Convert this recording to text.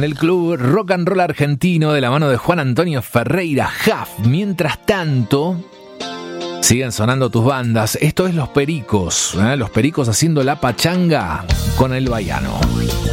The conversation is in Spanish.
el club rock and roll argentino de la mano de Juan Antonio Ferreira, Huff. Mientras tanto, siguen sonando tus bandas. Esto es Los Pericos, los Pericos haciendo la pachanga con el Baiano.